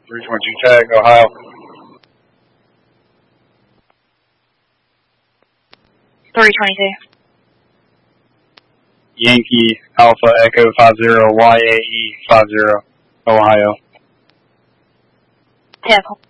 322 tag, Ohio. Yankee Alpha Echo 50 YAE 50, Ohio. 10.